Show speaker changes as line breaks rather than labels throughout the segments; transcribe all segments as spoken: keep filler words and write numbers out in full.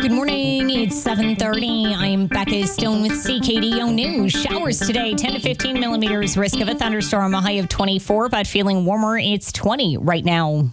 Good morning. It's seven thirty. I'm Becca Stone with C K D O News. Showers today, ten to fifteen millimeters. Risk of a thunderstorm, a high of twenty-four, but feeling warmer. It's twenty right now.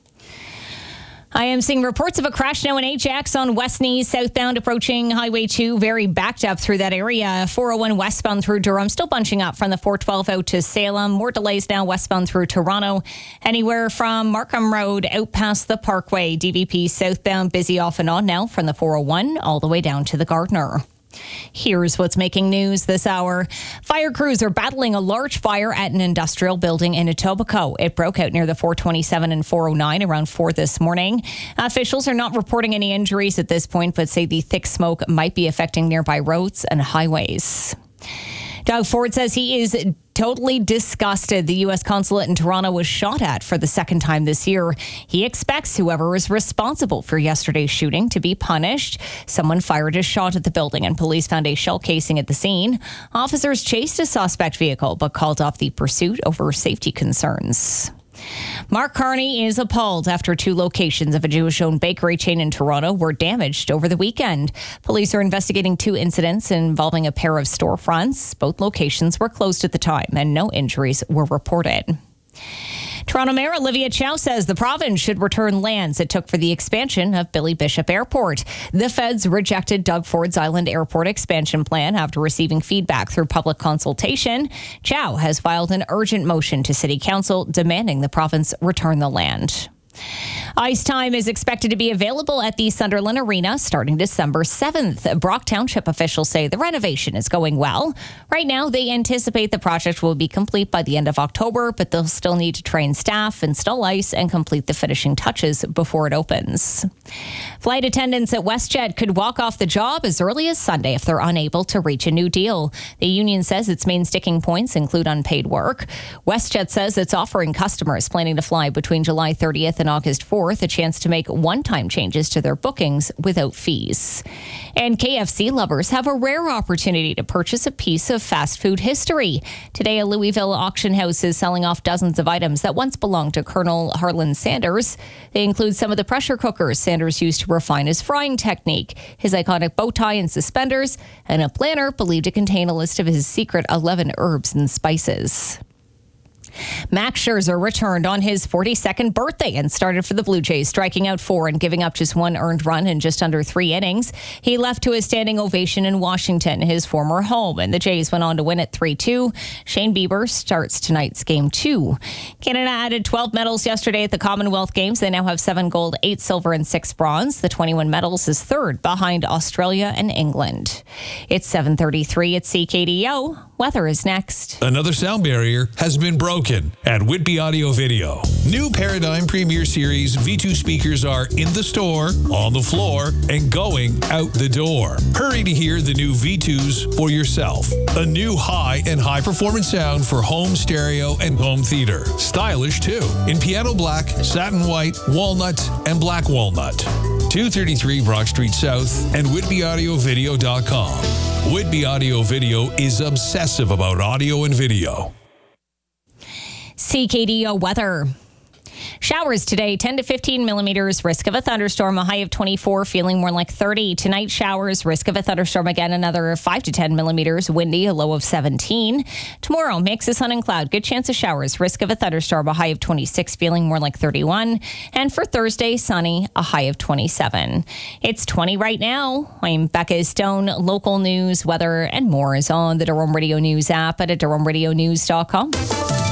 I am seeing reports of a crash now in Ajax on West Nees, southbound approaching Highway two. Very backed up through that area. four oh one westbound through Durham, still bunching up from the four twelve out to Salem. More delays now westbound through Toronto. Anywhere from Markham Road out past the Parkway. D V P southbound busy off and on now from the four oh one all the way down to the Gardner. Here's what's making news this hour. Fire crews are battling a large fire at an industrial building in Etobicoke. It broke out near the four twenty-seven and four oh nine around four this morning. Officials are not reporting any injuries at this point, but say the thick smoke might be affecting nearby roads and highways. Doug Ford says he is totally disgusted the U S consulate in Toronto was shot at for the second time this year. He expects whoever is responsible for yesterday's shooting to be punished. Someone fired a shot at the building and police found a shell casing at the scene. Officers chased a suspect vehicle but called off the pursuit over safety concerns. Mark Carney is appalled after two locations of a Jewish-owned bakery chain in Toronto were damaged over the weekend. Police are investigating two incidents involving a pair of storefronts. Both locations were closed at the time and no injuries were reported. Toronto Mayor Olivia Chow says the province should return lands it took for the expansion of Billy Bishop Airport. The feds rejected Doug Ford's Island Airport expansion plan after receiving feedback through public consultation. Chow has filed an urgent motion to City Council demanding the province return the land. Ice time is expected to be available at the Sunderland Arena starting December seventh. Brock Township officials say the renovation is going well. Right now, they anticipate the project will be complete by the end of October, but they'll still need to train staff, install ice, and complete the finishing touches before it opens. Flight attendants at WestJet could walk off the job as early as Sunday if they're unable to reach a new deal. The union says its main sticking points include unpaid work. WestJet says it's offering customers planning to fly between July thirtieth and August fourth a chance to make one-time changes to their bookings without fees. And K F C lovers have a rare opportunity to purchase a piece of fast food history. Today, a Louisville auction house is selling off dozens of items that once belonged to Colonel Harlan Sanders. They include some of the pressure cookers Sanders used to refine his frying technique, his iconic bow tie and suspenders, and a planner believed to contain a list of his secret eleven herbs and spices. Max Scherzer returned on his forty-second birthday and started for the Blue Jays, striking out four and giving up just one earned run in just under three innings. He left to a standing ovation in Washington, his former home, and the Jays went on to win at three two. Shane Bieber starts tonight's game two. Canada added twelve medals yesterday at the Commonwealth Games. They now have seven gold, eight silver, and six bronze. The twenty-one medals is third behind Australia and England. It's seven thirty-three at C K D O. Weather is next.
Another sound barrier has been broken at Whitby Audio Video. New Paradigm Premier Series V two speakers are in the store, on the floor, and going out the door. Hurry to hear the new V twos for yourself. A new high and high performance sound for home stereo and home theater. Stylish too, in piano black, satin white, walnut, and black walnut. two thirty-three Brock Street South and whitby audio video dot com. Whitby Audio Video is obsessive about audio and video.
C K D O weather. Showers today, ten to fifteen millimeters. Risk of a thunderstorm, a high of twenty-four, feeling more like thirty. Tonight, showers, risk of a thunderstorm again, another five to ten millimeters. Windy, a low of seventeen. Tomorrow, mix of sun and cloud. Good chance of showers. Risk of a thunderstorm, a high of twenty-six, feeling more like thirty-one. And for Thursday, sunny, a high of twenty-seven. It's twenty right now. I'm Becca Stone. Local news, weather, and more is on the Durham Radio News app at durham radio news dot com.